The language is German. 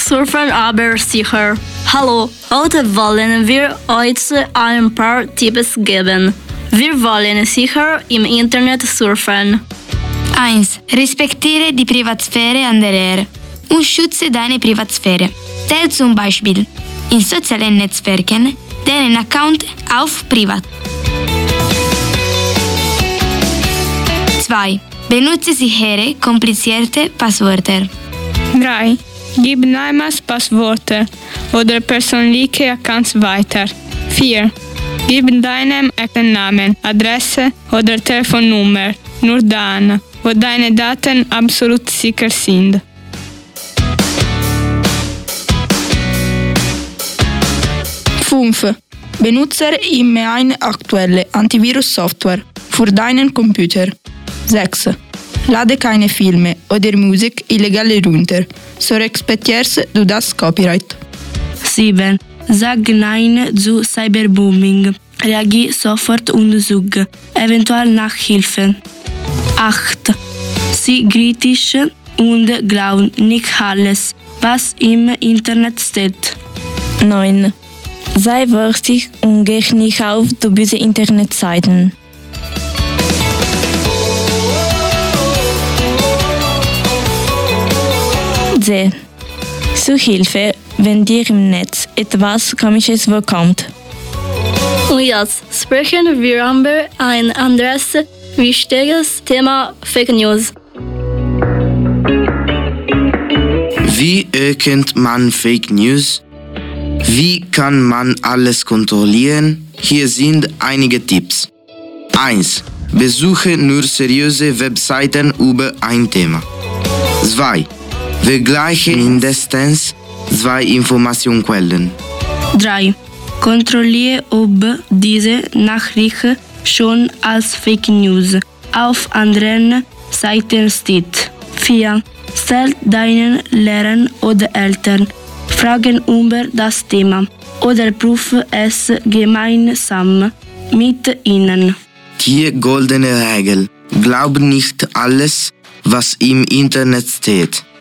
Surfen aber sicher. Hallo, heute wollen wir euch ein paar Tipps geben. Wir wollen sicher im Internet surfen. 1. Respektiere die Privatsphäre anderer und schütze deine Privatsphäre. Stell zum Beispiel in sozialen Netzwerken deinen Account auf privat. 2. Benutze sichere, komplizierte Passwörter. 3. Gib niemals Passwörter oder persönliche Accounts weiter. 4. Gib deinem echten Namen, Adresse oder Telefonnummer nur dann, wo deine Daten absolut sicher sind. Benutze immer eine aktuelle Antivirus-Software für deinen Computer. 6. Lade keine Filme oder Musik illegal runter, so respektierst du das Copyright. 7. Sag Nein zu Cyberbombing. Reagier sofort und suche eventuell nach Hilfe. 8. Sei kritisch und glaub nicht alles, was im Internet steht. 9. Sei vorsichtig und geh nicht auf dubiose Internetseiten. C. Such Hilfe, wenn dir im Netz etwas Komisches vorkommt. Und jetzt sprechen wir über ein anderes wichtiges Thema: Fake News. Wie erkennt man Fake News? Wie kann man alles kontrollieren? Hier sind einige Tipps. 1. Besuche nur seriöse Webseiten über ein Thema. 2. Vergleiche mindestens 2 Informationsquellen. 3. Kontrolliere, ob diese Nachricht schon als Fake News auf anderen Seiten steht. 4. Stell deinen Lehrern oder Eltern Fragen über das Thema oder prüfe es gemeinsam mit ihnen. Die goldene Regel. Glaub nicht alles, was im Internet steht.